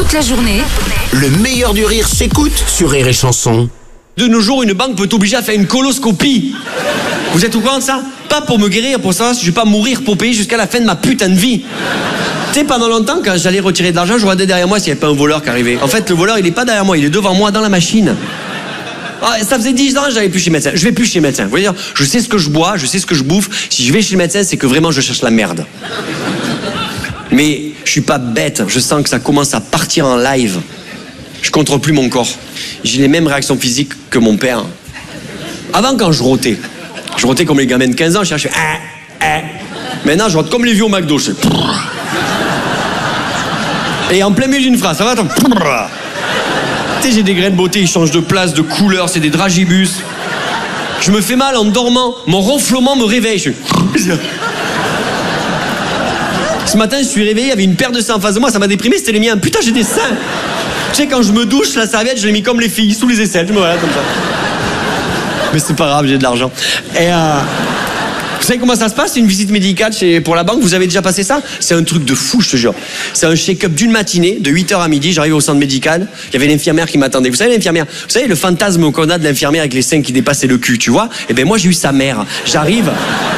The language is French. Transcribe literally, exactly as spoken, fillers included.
toute la journée. Le meilleur du rire s'écoute sur Rire et Chanson. De nos jours, une banque peut t'obliger à faire une coloscopie. Vous êtes au courant de ça? Pas pour me guérir, pour savoir si je vais pas mourir pour payer jusqu'à la fin de ma putain de vie. Tu sais, pendant longtemps, quand j'allais retirer de l'argent, je regardais derrière moi s'il n'y avait pas un voleur qui arrivait. En fait, le voleur, il est pas derrière moi, il est devant moi dans la machine. Ah, ça faisait dix ans que j'allais plus chez le médecin. Je vais plus chez le médecin. Vous voyez, je sais ce que je bois, je sais ce que je bouffe. Si je vais chez le médecin, c'est que vraiment je cherche la merde. Mais je suis pas bête, je sens que ça commence à partir en live. Je contrôle plus mon corps. J'ai les mêmes réactions physiques que mon père. Avant, quand je rotais, je rotais comme les gamins de quinze ans, je cherchais. Ah, ah. Maintenant, je rote comme les vieux au McDo. Je fais. Et en plein milieu d'une phrase, ça va, attends. Tu sais, j'ai des grains de beauté, ils changent de place, de couleur, c'est des dragibus. Je me fais mal en dormant, mon ronflement me réveille. Je... Ce matin, je suis réveillé, il y avait une paire de seins en face de moi, ça m'a déprimé, c'était les miens. Putain, j'ai des seins. Tu sais, quand je me douche, la serviette, je l'ai mis comme les filles, sous les aisselles, je me voilà comme ça. Mais c'est pas grave, j'ai de l'argent. Et euh... vous savez comment ça se passe, une visite médicale chez... pour la banque? Vous avez déjà passé ça? C'est un truc de fou, je te jure. C'est un check-up d'une matinée, de huit heures à midi, j'arrive au centre médical, il y avait l'infirmière qui m'attendait. Vous savez, l'infirmière, vous savez, le fantasme qu'on a de l'infirmière avec les seins qui dépassaient le cul, tu vois? Eh ben moi, j'ai eu sa mère. J'arrive...